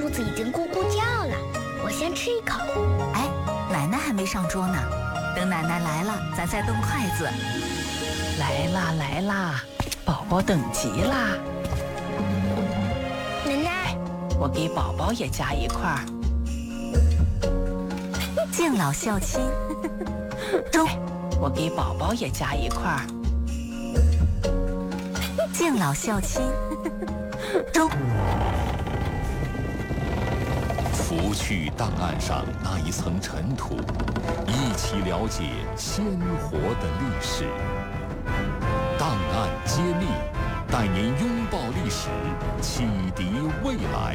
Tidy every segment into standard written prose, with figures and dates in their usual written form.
肚子已经咕咕叫了，我先吃一口。 哎，奶奶还没上桌呢，等奶奶来了，咱再动筷子。 来啦来啦，宝宝等急啦。 奶奶， 我给宝宝也夹一块儿。 敬老孝亲。中， 我给宝宝也夹一块儿。 敬老孝亲。中。 拂去档案上那一层尘土，一起了解鲜活的历史。档案揭秘，带您拥抱历史，启迪未来。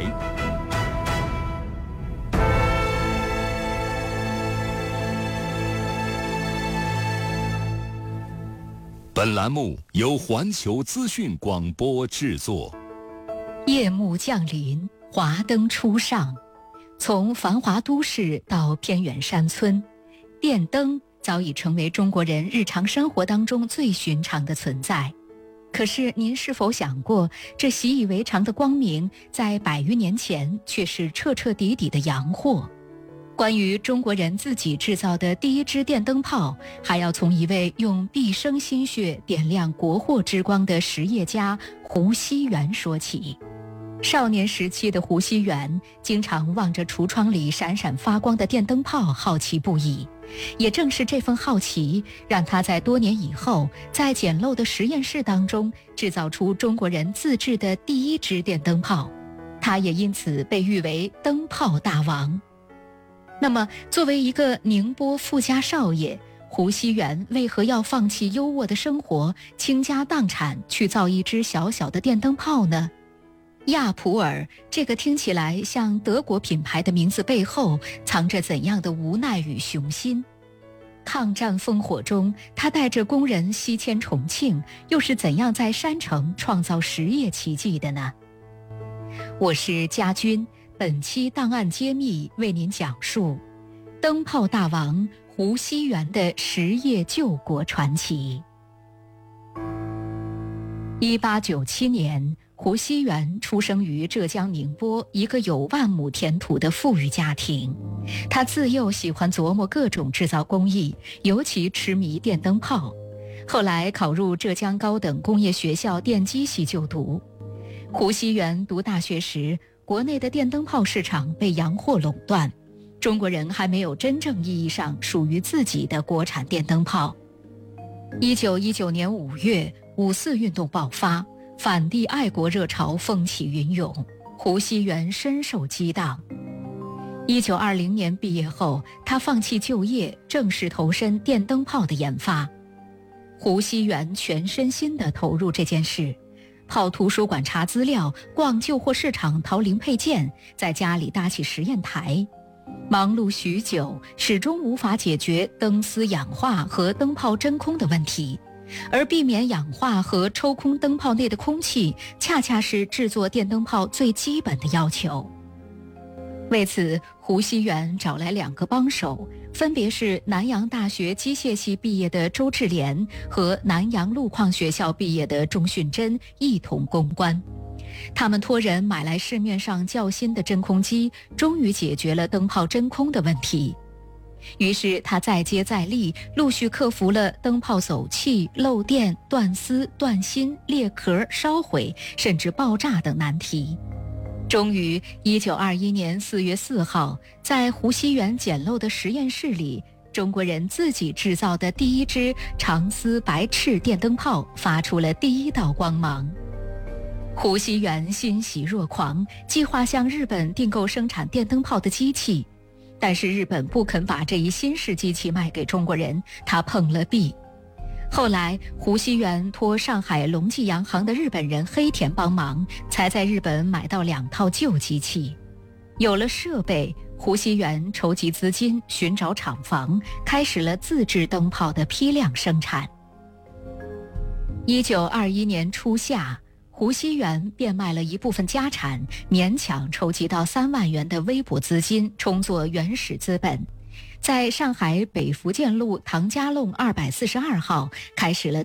本栏目由环球资讯广播制作。 夜幕降临，华灯初上，从繁华都市到偏远山村，电灯早已成为中国人日常生活当中最寻常的存在。可是您是否想过，这习以为常的光明在100余年前却是彻彻底底的洋货？关于中国人自己制造的第一支电灯泡，还要从一位用毕生心血点亮国货之光的实业家胡锡元说起。少年时期的胡锡元经常望着橱窗里闪闪发光的电灯泡，好奇不已。也正是这份好奇，让他在多年以后，在简陋的实验室当中制造出中国人自制的第一支电灯泡。他也因此被誉为灯泡大王。那么，作为一个宁波富家少爷，胡锡元为何要放弃优渥的生活，倾家荡产去造一支小小的电灯泡呢？亚普尔这个听起来像德国品牌的名字背后藏着怎样的无奈与雄心？抗战烽火中，他带着工人西迁重庆，又是怎样在山城创造实业奇迹的呢？我是家军，本期档案揭秘为您讲述灯泡大王胡锡元的实业救国传奇。1897年，胡锡元出生于浙江宁波一个有万亩田土的富裕家庭。他自幼喜欢琢磨各种制造工艺，尤其痴迷电灯泡。后来考入浙江高等工业学校电机系就读。胡锡元读大学时，国内的电灯泡市场被洋货垄断，中国人还没有真正意义上属于自己的国产电灯泡。1919年5月，5·4运动爆发，反帝爱国热潮风起云涌，胡锡元深受激荡。1920年毕业后，他放弃就业，正式投身电灯泡的研发。胡锡元全身心地投入这件事，跑图书馆查资料，逛旧货市场淘零配件，在家里搭起实验台。忙碌许久，始终无法解决灯丝氧化和灯泡真空的问题，而避免氧化和抽空灯泡内的空气，恰恰是制作电灯泡最基本的要求。为此，胡锡元找来2个帮手，分别是南洋大学机械系毕业的周志廉和南洋路矿学校毕业的钟训珍，一同攻关。他们托人买来市面上较新的真空机，终于解决了灯泡真空的问题。于是他再接再厉，陆续克服了灯泡走气、漏电、断丝、断芯、裂壳、烧毁，甚至爆炸等难题。终于1921年4月4号，在胡锡元简陋的实验室里，中国人自己制造的第一支长丝白炽电灯泡发出了第一道光芒。胡锡元欣喜若狂，计划向日本订购生产电灯泡的机器，但是日本不肯把这一新式机器卖给中国人，他碰了壁。后来胡锡元托上海隆记洋行的日本人黑田帮忙，才在日本买到2套旧机器。有了设备，胡锡元筹集资金，寻找厂房，开始了自制灯泡的批量生产。1921年初夏，胡锡元变卖了一部分家产，勉强筹集到3万元的微薄资金，充作原始资本，在上海北福建路唐家弄242号开始了